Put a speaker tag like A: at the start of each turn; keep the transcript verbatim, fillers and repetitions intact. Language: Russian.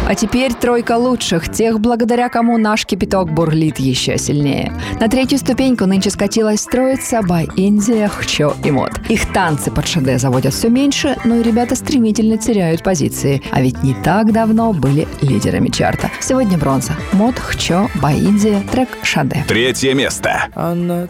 A: А теперь тройка лучших, тех, благодаря кому наш кипяток бурлит еще сильнее. На третью ступеньку нынче скатилась троица By India, Хчо и Мод. Их танцы под шаде заводят все меньше, но и ребята стремительно теряют позиции. А ведь не так давно были лидерами чарта. Сегодня бронза. Мод, Хчо, By India, трек «Шаде».
B: Третье место.
C: Она